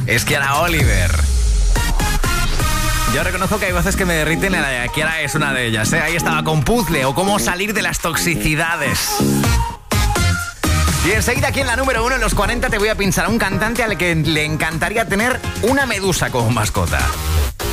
es Kiara Oliver. Yo reconozco que hay voces que me derriten, la de Kiara es una de ellas, ¿eh? Ahí estaba con Puzzle o cómo salir de las toxicidades. Y enseguida aquí en la número 1 en los 40 te voy a pinchar a un cantante al que le encantaría tener una medusa como mascota.